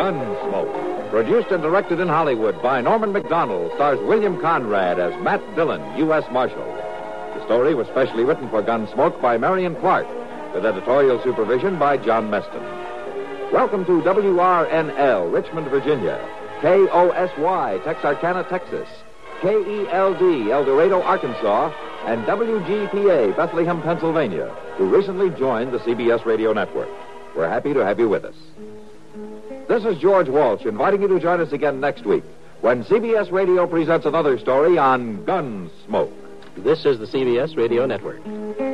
Gunsmoke. Produced and directed in Hollywood by Norman Macdonald, stars William Conrad as Matt Dillon, U.S. Marshal. The story was specially written for Gunsmoke by Marion Clark, with editorial supervision by John Meston. Welcome to WRNL, Richmond, Virginia, KOSY, Texarkana, Texas, KELD, El Dorado, Arkansas, and WGPA, Bethlehem, Pennsylvania, who recently joined the CBS radio network. We're happy to have you with us. This is George Walsh inviting you to join us again next week when CBS Radio presents another story on Gunsmoke. This is the CBS Radio Network.